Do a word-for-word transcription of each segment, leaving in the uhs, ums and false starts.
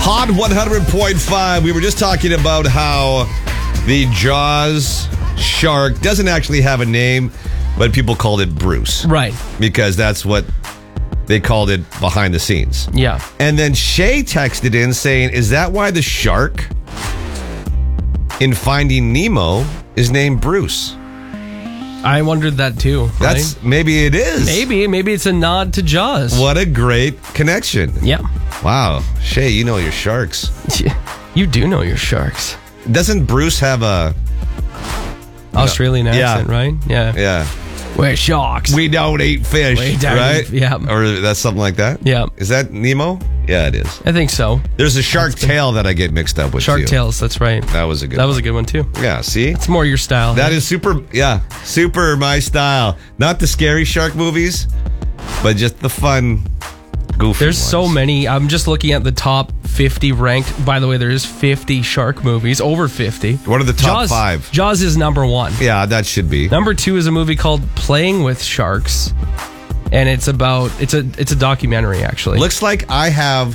Hot one hundred point five. We were just talking about how the Jaws shark doesn't actually have a name, but people called it Bruce. Right. Because that's what they called it behind the scenes. Yeah. And then Shay texted in saying, is that why the shark in Finding Nemo is named Bruce? I wondered that too. Right? That's maybe it is. Maybe. Maybe it's a nod to Jaws. What a great connection. Yeah. Wow. Shay, you know your sharks. You do know your sharks. Doesn't Bruce have a Australian Yeah. accent, right? Yeah. Yeah. We're sharks. We don't eat fish, We don't right? eat- yeah. Or that's something like that? Yeah. Is that Nemo? Yeah, it is. I think so. There's a shark tail that I get mixed up with Shark too. Tales, that's right. That was a good That one. was a good one too. Yeah, see? It's more your style. That hey? is super, yeah, super my style. Not the scary shark movies, but just the fun, goofy There's ones. so many. I'm just looking at the top fifty ranked. By the way, there's fifty shark movies, over fifty. What are the top Jaws, five? Jaws is number one. Yeah, that should be. Number two is a movie called Playing with Sharks, and it's about it's a it's a documentary actually. Looks like I have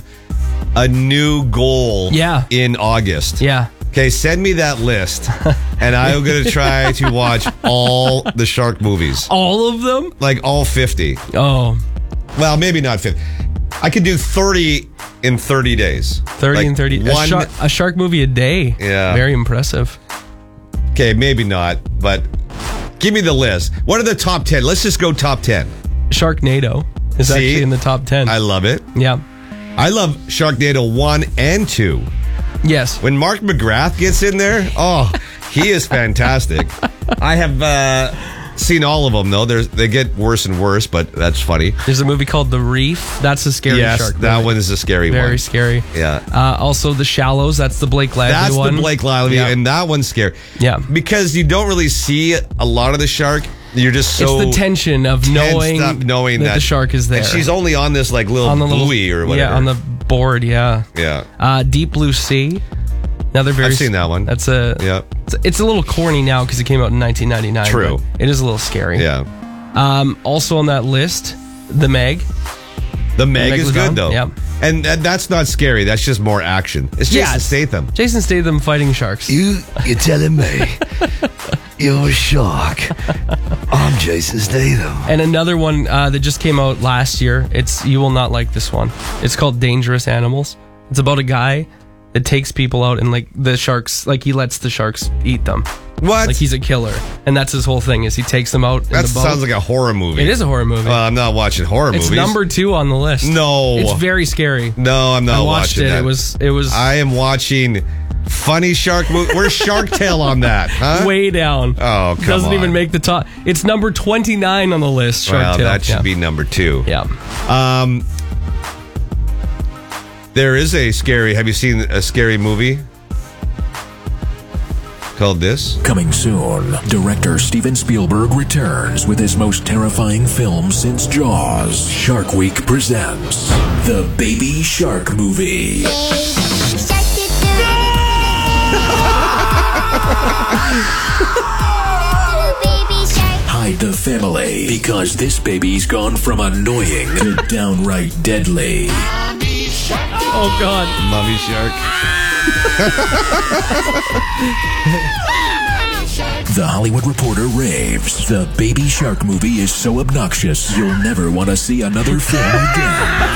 a new goal Yeah. in August. Yeah. Okay, send me that list, and I'm going to try to watch all the shark movies. All of them? Like all fifty. Oh, Well, maybe not fifty. I could do thirty in thirty days. thirty Like and thirty. A, One, shark, a shark movie a day. Yeah. Very impressive. okay, maybe not, but give me the list. What are the top ten? Let's just go top ten. Sharknado is See? actually in the top ten. I love it. yeah. I love Sharknado one and two. Yes. When Mark McGrath gets in there, oh, he is fantastic. I have uh, seen all of them, though. There's, they get worse and worse, but that's funny. There's a movie called The Reef. That's a scary Yes, shark that movie. one is a scary Very one. scary. Yeah. Uh, also, The Shallows. That's the Blake Lively That's one. the Blake Lively, Yeah. and that one's scary. Yeah. Because you don't really see a lot of the shark. You're just so it's the tension of tensed knowing, up knowing that, that the shark is there. And she's only on this like little on the little buoy or whatever. Yeah, on the board. Yeah. Yeah. Uh, Deep Blue Sea. Another very. I've seen that one. That's a. Yeah. It's, it's a little corny now because it came out in nineteen ninety-nine. True. but It is a little scary. Yeah. Um. Also on that list, The Meg. The Meg Meg is was good on, though. yeah. And that, that's not scary. That's just more action. It's Jason Yeah, it's- Statham. Jason Statham fighting sharks. You, you're telling me you're a shark? I'm Jason Statham. And another one uh, that just came out last year. It's you will not like this one. It's called Dangerous Animals. It's about a guy that takes people out and like the sharks, like he lets the sharks eat them. What? Like he's a killer, and that's his whole thing. Is he takes them out? that in the boat. sounds like a horror movie. It is a horror movie. Well, I'm not watching horror it's movies. number two on the list. No. it's very scary. No, I'm not I watched watching it. that. It was it was I am watching funny shark movie. Where's Shark Tale on that? Huh? way down. Oh, come Doesn't on. even make the top. It's number twenty-nine on the list. Shark Well, Tale. that should yeah. be number two. Yeah. Um, there is a scary. Have you seen a scary movie called this? Coming soon, director Steven Spielberg returns with his most terrifying film since Jaws. Shark Week presents The Baby Shark Movie. Hide the family, because this baby's gone from annoying to downright deadly. Oh God. Mummy Shark. The Hollywood Reporter raves. The Baby Shark Movie is so obnoxious, you'll never want to see another film again.